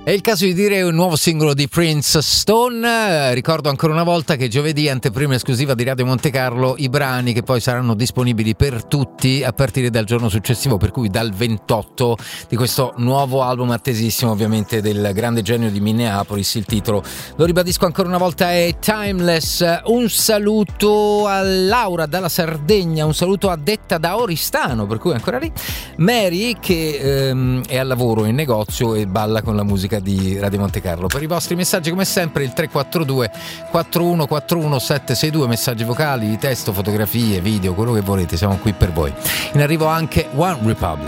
È il caso di dire un nuovo singolo di Prince Stone. Ricordo ancora una volta che giovedì, anteprima esclusiva di Radio Monte Carlo, i brani che poi saranno disponibili per tutti a partire dal giorno successivo, per cui dal 28 di questo nuovo album attesissimo, ovviamente, del grande genio di Minneapolis. Il titolo, lo ribadisco ancora una volta, è Timeless. Un saluto a Laura dalla Sardegna, un saluto a Detta da Oristano, per cui ancora lì, Mary che è al lavoro in negozio e balla con la musica di Radio Monte Carlo. Per i vostri messaggi, come sempre, il 342 4141 762, messaggi vocali, testo, fotografie, video, quello che volete, siamo qui per voi. In arrivo anche One Republic.